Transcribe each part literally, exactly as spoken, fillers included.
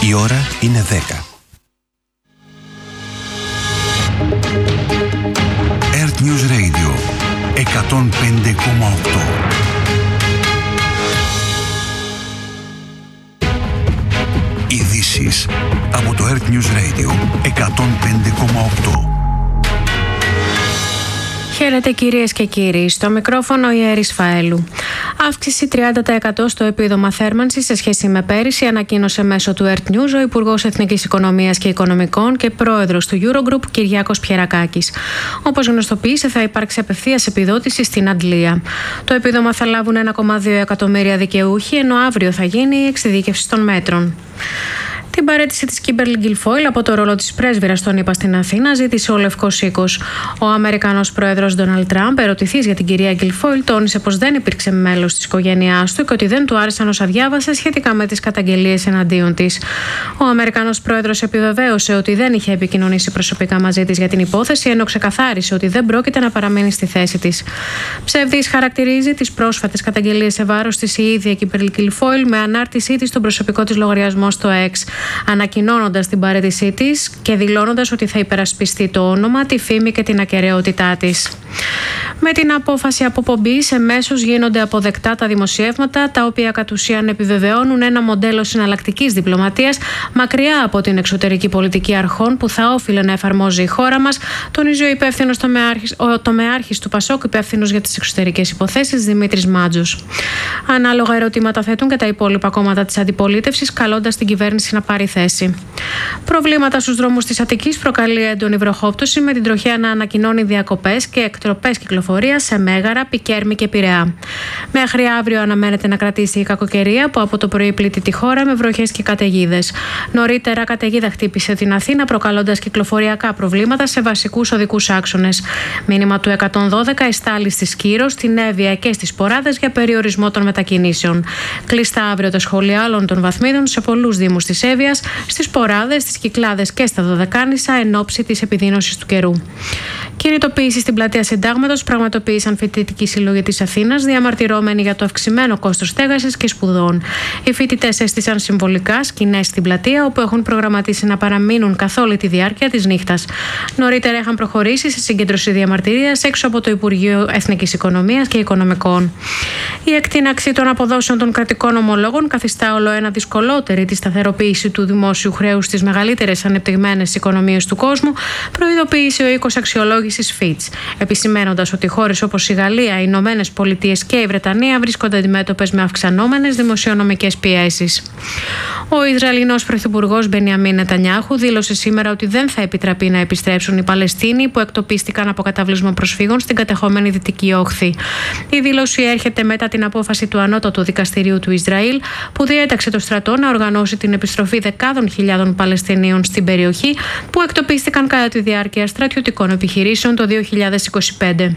Η ώρα είναι δέκα. Earth News Radio εκατόν πέντε κόμμα οκτώ. Ειδήσεις από το Earth News Radio εκατόν πέντε κόμμα οκτώ. Χαίρετε κυρίες και κύριοι, στο μικρόφωνο η Έρης Φαέλου. Αύξηση τριάντα τοις εκατό στο επίδομα θέρμανσης σε σχέση με πέρυσι ανακοίνωσε μέσω του Earth News ο Υπουργός Εθνικής Οικονομίας και Οικονομικών και Πρόεδρος του Eurogroup Κυριάκος Πιερακάκης. Όπως γνωστοποίησε, θα υπάρξει απευθείας επιδότηση στην Αντλία. Το επίδομα θα λάβουν ένα κόμμα δύο εκατομμύρια δικαιούχοι, ενώ αύριο θα γίνει η εξειδίκευση των μέτρων. Την παραίτηση της Κίμπερλι Γκιλφόιλ από το ρόλο της πρέσβυρας των ΗΠΑ στην Αθήνα ζήτησε ο Λευκός Οίκος. Ο Αμερικανός πρόεδρος Ντόναλντ Τραμπ, ερωτηθής για την κυρία Γκιλφόιλ, τόνισε πως δεν υπήρξε μέλος της οικογένειάς του και ότι δεν του άρεσαν όσα διάβασε σχετικά με τις καταγγελίες εναντίον της. Ο Αμερικανός πρόεδρος επιβεβαίωσε ότι δεν είχε επικοινωνήσει προσωπικά μαζί της για την υπόθεση, ενώ ξεκαθάρισε ότι δεν πρόκειται να παραμείνει στη θέση της. Ψευδής χαρακτηρίζει τις πρόσφατες καταγγελίες σε βάρος της η ίδια Κίμπερλι Γκιλφόιλ με ανάρτησή της στον προσωπικό της λογαριασμό στο X. Ανακοινώνοντας την παραίτησή της και δηλώνοντας ότι θα υπερασπιστεί το όνομα, τη φήμη και την ακεραιότητά της. Με την απόφαση αποπομπής εμέσως γίνονται αποδεκτά τα δημοσιεύματα, τα οποία κατ' ουσίαν επιβεβαιώνουν ένα μοντέλο συναλλακτικής διπλωματίας μακριά από την εξωτερική πολιτική αρχών που θα όφιλε να εφαρμόζει η χώρα μας, τονίζει ο υπεύθυνος τομεάρχης, ο τομεάρχης του Πασόκ, υπεύθυνος για τις εξωτερικές υποθέσεις, Δημήτρης Μάντζος. Ανάλογα ερωτήματα θέτουν και τα υπόλοιπα κόμματα της αντιπολίτευσης, καλώντας την κυβέρνηση να πάρει θέση. Προβλήματα στους δρόμους της Αττικής προκαλεί έντονη βροχόπτωση, με την τροχέα να ανακοινώνει διακοπές και εκτροπές κυκλοφορίας σε Μέγαρα, Πικέρμη και Πειραιά. Μέχρι αύριο αναμένεται να κρατήσει η κακοκαιρία που από το πρωί πλήττει τη χώρα με βροχές και καταιγίδες. Νωρίτερα, καταιγίδα χτύπησε την Αθήνα, προκαλώντας κυκλοφοριακά προβλήματα σε βασικούς οδικούς άξονες. Μήνυμα του εκατόν δώδεκα εστάλει στη Σκύρο, στην Εύβοια και στις Ποράδες για περιορισμό των μετακινήσεων. Κλειστά αύριο τα σχολεία όλων των βαθμίδων σε πολλούς δήμους της Εύβοιας, στις Ποράδες, στις Κυκλάδες και στα Δωδεκάνησα εν ώψη της επιδείνωσης του καιρού. Κινητοποίηση στην πλατεία Συντάγματος πραγματοποίησαν φοιτητικοί σύλλογοι της Αθήνας, διαμαρτυρώμενοι για το αυξημένο κόστος στέγασης και σπουδών. Οι φοιτητές έστησαν συμβολικά σκηνές στην πλατεία, όπου έχουν προγραμματίσει να παραμείνουν καθ' όλη τη διάρκεια της νύχτας. Νωρίτερα είχαν προχωρήσει σε συγκέντρωση διαμαρτυρίας έξω από το Υπουργείο Εθνικής Οικονομίας και Οικονομικών. Η εκτείναξη των αποδόσεων των κρατικών ομολόγων καθιστά όλο ένα δυσκολότερη τη σταθεροποίηση του δημόσιου χρέους στις μεγαλύτερες ανεπτυγμένες οικονομίες του κόσμου, προειδοποίησε ο οίκος αξιολόγησης Fitch, επισημαίνοντας ότι χώρες όπως η Γαλλία, οι Ηνωμένες Πολιτείες και η Βρετανία βρίσκονται αντιμέτωπες με αυξανόμενες δημοσιονομικές πιέσεις. Ο Ισραηλινός Πρωθυπουργός Μπενιαμίν Νετανιάχου δήλωσε σήμερα ότι δεν θα επιτραπεί να επιστρέψουν οι Παλαιστίνοι που εκτοπίστηκαν από καταβλισμό προσφύγων στην κατεχόμενη Δυτική Όχθη. Η δήλωση έρχεται μετά την απόφαση του Ανώτατου Δικαστηρίου του Ισραήλ, που διέταξε το στρατό να οργανώσει την επιστροφή δεκάδων χιλιάδων Παλαιστινίων στην περιοχή που εκτοπίστηκαν κατά τη διάρκεια στρατιωτικών επιχειρήσεων το δύο χιλιάδες είκοσι πέντε.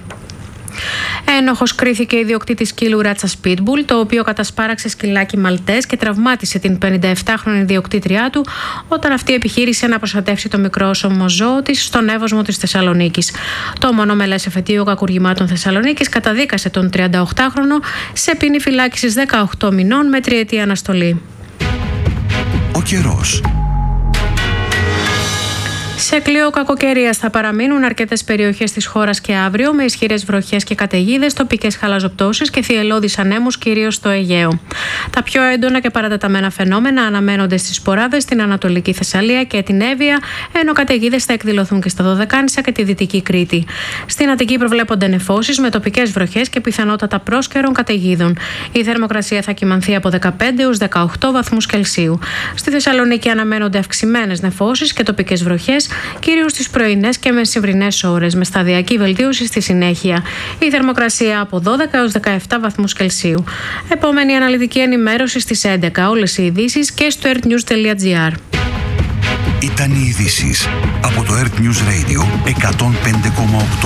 Ένοχος κρίθηκε ιδιοκτήτης σκύλου ράτσα Pitbull, το οποίο κατασπάραξε σκυλάκι Μαλτές και τραυμάτισε την πενηνταεφτάχρονη ιδιοκτήτριά του όταν αυτή επιχείρησε να προστατεύσει το μικρό όσωμο ζώο της στον Εύωσμο της Θεσσαλονίκης. Το μονομελές εφετείο κακουργημάτων Θεσσαλονίκης καταδίκασε τον τριανταοκτάχρονο σε ποινή φυλάκισης δεκαοκτώ μηνών με τριετή αναστολή. Ο καιρός. Σε κλειό κακοκαιρίας θα παραμείνουν αρκετές περιοχές της χώρας και αύριο, με ισχυρές βροχές και καταιγίδες, τοπικές χαλαζοπτώσεις και θυελλώδεις ανέμους, κυρίως στο Αιγαίο. Τα πιο έντονα και παρατεταμένα φαινόμενα αναμένονται στις Ποράδες, στην Ανατολική Θεσσαλία και την Εύβοια, ενώ καταιγίδες θα εκδηλωθούν και στα Δωδεκάνησα και τη Δυτική Κρήτη. Στην Αττική προβλέπονται νεφώσεις με τοπικές βροχές και πιθανότατα πρόσκαιρων καταιγίδων. Η θερμοκρασία θα κυμανθεί από δεκαπέντε έως δεκαοκτώ βαθμούς Κελσίου. Στη Θεσσαλονίκη αναμένονται αυξημένες νεφώσεις και τοπικές βροχές, κυρίως στις πρωινές και μεσημβρινές ώρες, με σταδιακή βελτίωση στη συνέχεια. Η θερμοκρασία από δώδεκα έως δεκαεπτά βαθμούς Κελσίου. Επόμενη αναλυτική ενημέρωση στις έντεκα. Όλες οι ειδήσεις και στο earthnews τελεία gr. Ήταν οι ειδήσεις από το Earth News Radio εκατόν πέντε κόμμα οκτώ.